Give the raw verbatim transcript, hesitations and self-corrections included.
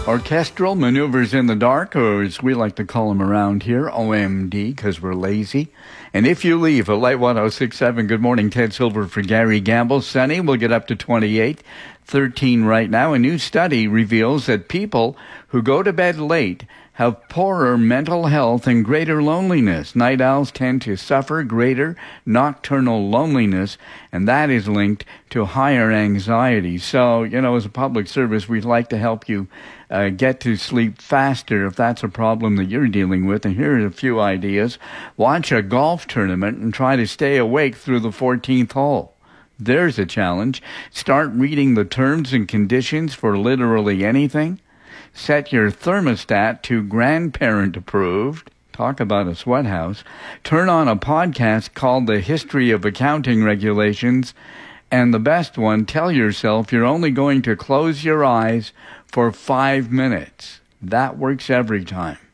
Orchestral maneuvers in the dark, or as we like to call them around here, O M D, because we're lazy. And if you leave, a light one oh six point seven. Good morning, Ted Silver for Gary Gamble. Sunny, we'll get up to twenty-eight, thirteen right now. A new study reveals that people who go to bed late have poorer mental health and greater loneliness. Night owls tend to suffer greater nocturnal loneliness, and that is linked to higher anxiety. So, you know, as a public service, we'd like to help you uh, get to sleep faster if that's a problem that you're dealing with. And here are a few ideas. Watch a golf tournament and try to stay awake through the fourteenth hole. There's a challenge. Start reading the terms and conditions for literally anything. Set your thermostat to grandparent approved. Talk about a sweat house. Turn on a podcast called The History of Accounting Regulations. And the best one, tell yourself you're only going to close your eyes for five minutes. That works every time.